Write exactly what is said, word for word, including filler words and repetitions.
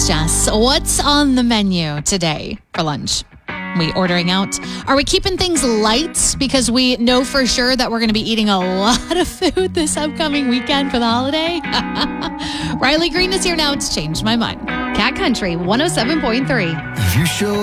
Jess. What's on the menu today for lunch? We ordering out? Are we keeping things light because we know for sure that we're going to be eating a lot of food this upcoming weekend for the holiday? Riley Green is here now. It's changed my mind. Cat Country one oh seven point three. You show